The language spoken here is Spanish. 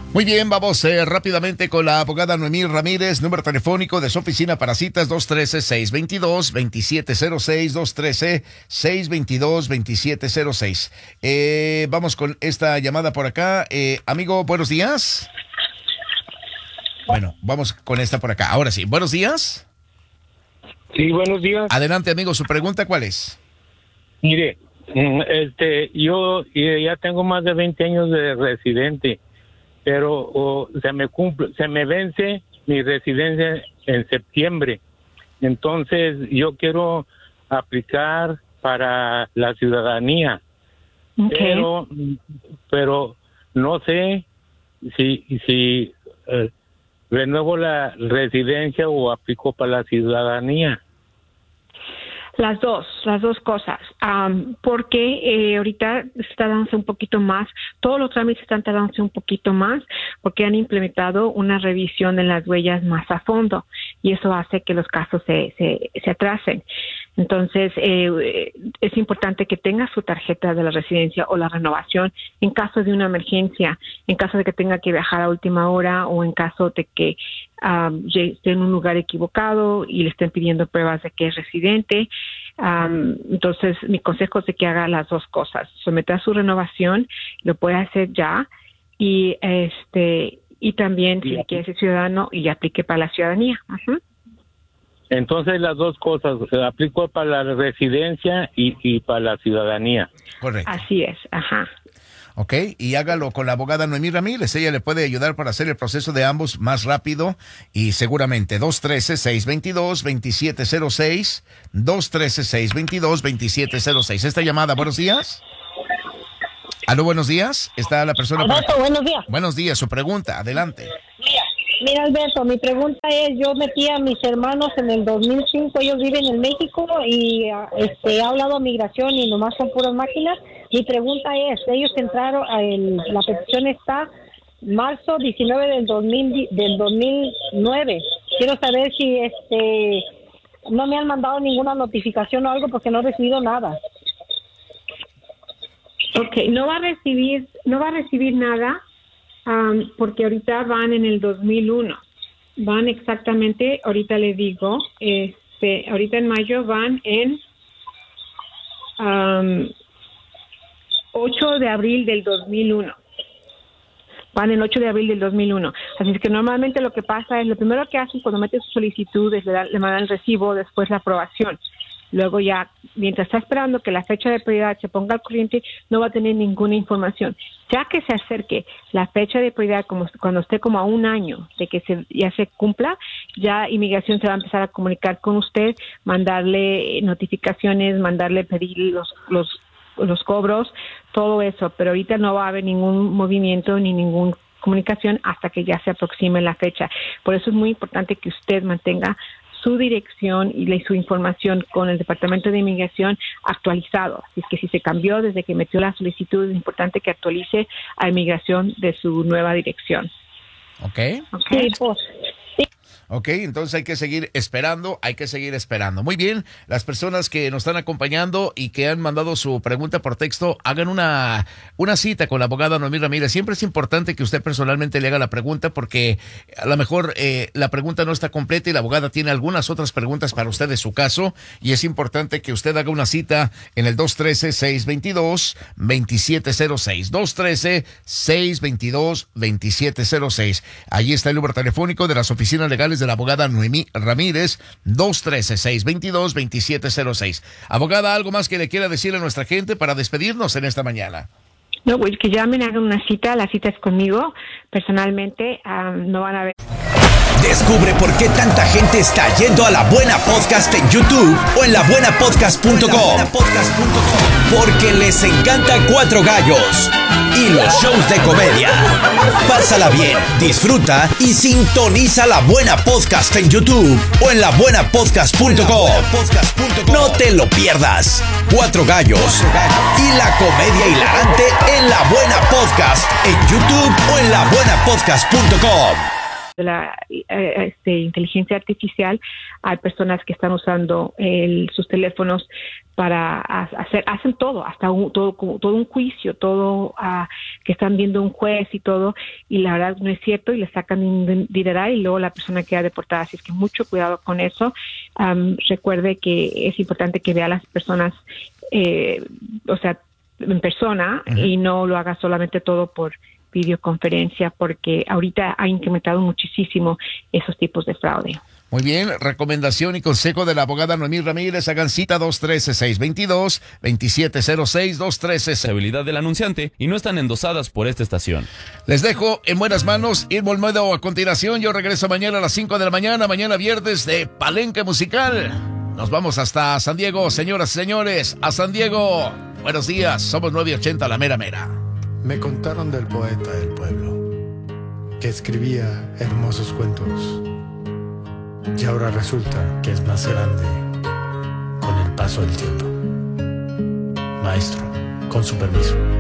Muy bien, vamos rápidamente con la abogada Noemí Ramírez, número telefónico de su oficina para citas 213-622-2706, 213-622-2706. Vamos con esta llamada por acá. Amigo, buenos días. Bueno, vamos con esta por acá. Ahora sí, buenos días. Sí, buenos días. Adelante, amigo, ¿su pregunta cuál es? Mire, yo ya tengo más de 20 años de residente, pero se me vence mi residencia en septiembre. Entonces, yo quiero aplicar para la ciudadanía. Okay. Pero no sé si renuevo la residencia o aplico para la ciudadanía. Las dos cosas, porque ahorita está dándose un poquito más, todos los trámites están tardándose un poquito más porque han implementado una revisión de las huellas más a fondo y eso hace que los casos se atrasen. Entonces, es importante que tenga su tarjeta de la residencia o la renovación en caso de una emergencia, en caso de que tenga que viajar a última hora o en caso de que esté en un lugar equivocado y le estén pidiendo pruebas de que es residente. Entonces, mi consejo es de que haga las dos cosas. Someta su renovación, lo puede hacer ya y también si quiere ser ciudadano y aplique para la ciudadanía. Uh-huh. Entonces, las dos cosas, aplico para la residencia y para la ciudadanía. Correcto. Así es, ajá. Ok, y hágalo con la abogada Noemí Ramírez. Ella le puede ayudar para hacer el proceso de ambos más rápido y seguramente 213-622-2706, 213-622-2706. Esta llamada, buenos días. Aló, buenos días. Está la persona. Alberto, buenos días. Buenos días, su pregunta, adelante. Mira, Alberto, mi pregunta es, yo metí a mis hermanos en el 2005, ellos viven en México y he hablado a migración y nomás son puras máquinas. Mi pregunta es, ellos entraron, la petición está marzo 19 del 2009. Quiero saber si no me han mandado ninguna notificación o algo porque no he recibido nada. Okay, no va a recibir nada. Porque ahorita van en el 2001. Van exactamente, ahorita le digo, ahorita en mayo van en 8 de abril del 2001. Van el 8 de abril del 2001. Así es que normalmente lo que pasa es, lo primero que hacen cuando meten su solicitud es le mandan el recibo, después la aprobación. Luego ya, mientras está esperando que la fecha de prioridad se ponga al corriente, no va a tener ninguna información. Ya que se acerque la fecha de prioridad, cuando esté como a un año de que ya se cumpla, ya Inmigración se va a empezar a comunicar con usted, mandarle notificaciones, mandarle pedir los cobros, todo eso. Pero ahorita no va a haber ningún movimiento ni ninguna comunicación hasta que ya se aproxime la fecha. Por eso es muy importante que usted mantenga su dirección y su información con el Departamento de Inmigración actualizado. Así es que si se cambió desde que metió la solicitud, es importante que actualice a Inmigración de su nueva dirección. ¿Ok? Sí, pues. Ok, entonces hay que seguir esperando. Muy bien, las personas que nos están acompañando y que han mandado su pregunta por texto, hagan una cita con la abogada Noemí Ramírez. Siempre es importante que usted personalmente le haga la pregunta porque a lo mejor la pregunta no está completa y la abogada tiene algunas otras preguntas para usted de su caso y es importante que usted haga una cita en el 213-622-2706, 213-622-2706. Allí está el número telefónico de las oficinas legales de la abogada Noemí Ramírez, 213-622-2706. Abogada, ¿algo más que le quiera decir a nuestra gente para despedirnos en esta mañana? No, pues que llamen, hagan una cita. La cita es conmigo. Personalmente, no van a ver. Descubre por qué tanta gente está yendo a La Buena Podcast en YouTube o en labuenapodcast.com. Porque les encanta Cuatro Gallos y los shows de comedia. Pásala bien, disfruta y sintoniza La Buena Podcast en YouTube o en labuenapodcast.com. No te lo pierdas. Cuatro Gallos y la comedia hilarante en La Buena Podcast en YouTube o en labuenapodcast.com. de la inteligencia artificial, hay personas que están usando sus teléfonos para hacen todo, hasta todo un juicio, todo que están viendo un juez y todo, y la verdad no es cierto, y le sacan un dineral y luego la persona queda deportada. Así es que mucho cuidado con eso. Recuerde que es importante que vea a las personas, en persona, y no lo haga solamente todo por videoconferencia, porque ahorita ha incrementado muchísimo esos tipos de fraude. Muy bien, recomendación y consejo de la abogada Noemí Ramírez. Hagan cita 213-622-2706, 213. Habilidad del anunciante y no están endosadas por esta estación. Les dejo en buenas manos. Irma Olmedo a continuación. Yo regreso mañana a las 5 de la mañana, mañana viernes de Palenque Musical. Nos vamos hasta San Diego, señoras y señores, a San Diego. Buenos días, somos 980 La Mera Mera. Me contaron del poeta del pueblo, que escribía hermosos cuentos. Y ahora resulta que es más grande con el paso del tiempo. Maestro, con su permiso.